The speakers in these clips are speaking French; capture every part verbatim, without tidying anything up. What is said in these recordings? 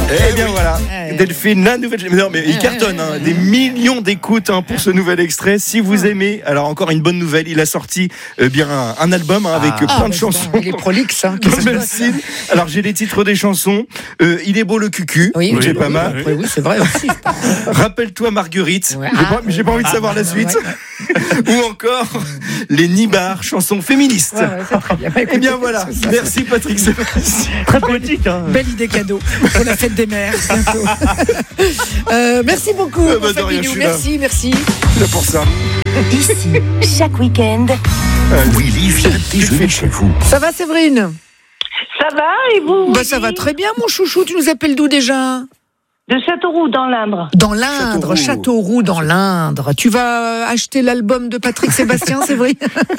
Eh bien voilà, Delphine, la nouvelle. Non mais il cartonne, hein, des millions d'écoutes hein, pour ce nouvel extrait. Si vous aimez, alors encore une bonne nouvelle, il a sorti euh, bien un, un album hein, avec ah, plein ah, de chansons. Il est prolixe. Hein, alors j'ai les titres des chansons. Euh, il est beau le cucu, oui, c'est oui, pas oui, mal. Oui, oui, c'est vrai aussi. Rappelle-toi Marguerite. Ouais. J'ai Ah, pas, j'ai pas envie de savoir ah, la suite. Ouais. Ou encore les Nibards, chansons féministes. Ouais, ouais, c'est très bien. Bah, écoutez, eh bien voilà. Merci Patrick Sébastien. Très poétique. Hein. Belle idée cadeau pour la fête des mères bientôt. euh, merci beaucoup. Ah, bah, de rien, merci, merci. C'est pour ça. Ici, chaque week-end, Willy vient déjeuner chez vous. Ça va, Séverine? Ça va et vous? Bah, ça va très bien, mon chouchou. Tu nous appelles d'où déjà? De Châteauroux, dans l'Indre. Dans l'Indre, Châteauroux, Châteauroux dans l'Indre. Tu vas acheter l'album de Patrick Sébastien, Séverine?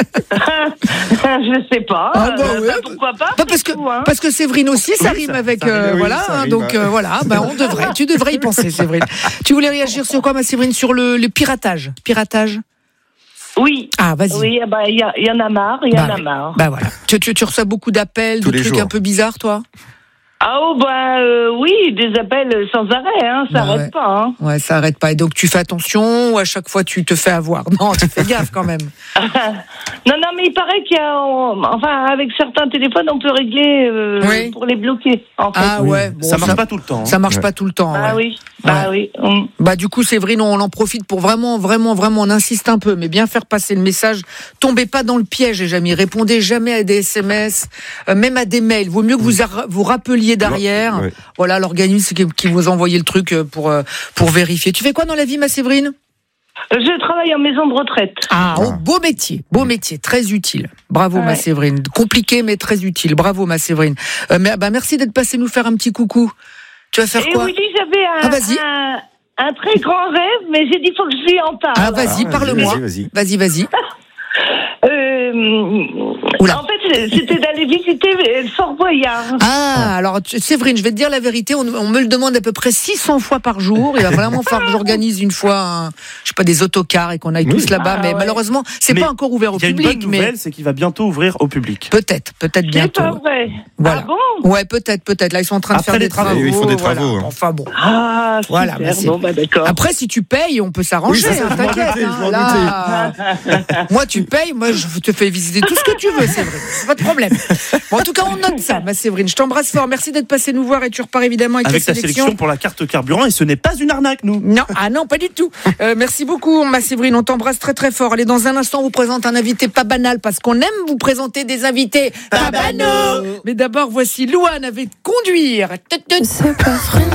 Je sais pas. Ah bah euh, ouais. bah, pourquoi pas? Pas parce que tout, hein. parce que Séverine aussi, ça oui, rime ça, avec ça rime, euh, oui, voilà. ça Hein, rime, donc euh, voilà, bah on devrait. Tu devrais y penser, Séverine. Tu voulais réagir sur quoi, ma Séverine? Sur le, le piratage, piratage. Oui. Ah, vas-y. Oui, bah il y, y en a marre, il y bah, en a oui. marre. Bah voilà. Tu, tu, tu reçois beaucoup d'appels, Tous de les trucs jours. un peu bizarres, toi? Ah oh bah euh, oui, des appels sans arrêt, hein, ça Bah, arrête ouais. pas. Hein. Ouais, ça arrête pas. Et donc tu fais attention ou à chaque fois tu te fais avoir? Non, tu fais gaffe quand même. non, non, mais il paraît qu'il y a, enfin, avec certains téléphones, on peut régler euh, Oui. pour les bloquer. En fait. Ah ouais. Bon, ça marche pas tout le temps. Hein. Ça marche Ouais. pas tout le temps. Ah ouais. oui, bah Ouais. oui. Hum. Bah du coup, Séverine, on en profite pour vraiment, vraiment, vraiment, on insiste un peu, mais bien faire passer le message. Tombez pas dans le piège, les amis. Répondez jamais à des S M S, euh, même à des mails. Vaut mieux que vous ar- vous rappeliez derrière. Ouais. Voilà, l'organisme qui, qui vous envoyait le truc pour euh, pour vérifier. Tu fais quoi dans la vie, ma Séverine? Je travaille en maison de retraite. Ah, oh, beau métier, beau métier, très utile. Bravo, Ouais. ma Séverine. Compliqué, mais très utile. Bravo, ma Séverine. Euh, mais, bah, merci d'être passé nous faire un petit coucou. Tu vas faire Et quoi? oui, j'avais un, Ah, vas-y. un, un très grand rêve, mais j'ai dit faut que je lui en parle. Ah, vas-y, Ah, parle-moi. vas-y, Vas-y, vas-y. vas-y. Euh, Oula. en fait, c'était d'aller visiter Fort Boyard. Ah, alors tu- Séverine, je vais te dire la vérité, on, on me le demande à peu près six cents fois par jour. Il va vraiment falloir que j'organise une fois, un, je sais pas, des autocars et qu'on aille Oui. tous là-bas. Ah, mais ouais. malheureusement, c'est Mais pas encore ouvert au Il y a une public. bonne Mais nouvelle, c'est qu'il va bientôt ouvrir au public. peut-être, peut-être C'est bientôt. pas vrai. Voilà. Ah bon? Ouais, peut-être, peut-être. Là, ils sont en train de Après faire les des travaux. travaux. Ils font des voilà. travaux, hein. Enfin bon. Ah, super. Voilà, bah, c'est- bon, bah d'accord. Après, si tu payes, on peut s'arranger. Oui, ça, hein, je m'en t'inquiète. doutais, je hein, m'en là, moi, tu payes, moi, je te fais visiter tout ce que tu veux, Séverine. C'est pas de problème. Bon, en tout cas, on note ça, ma Séverine. Je t'embrasse fort. Merci d'être passé nous voir et tu repars évidemment avec, Avec la ta sélection pour la carte carburant, et ce n'est pas une arnaque, nous. Non, ah non, pas du tout. Euh, merci beaucoup, ma Séverine. On t'embrasse très très fort. Allez, dans un instant, on vous présente un invité pas banal parce qu'on aime vous présenter des invités pas banaux. Mais d'abord, voici Louane avec Conduire. C'est pas vrai.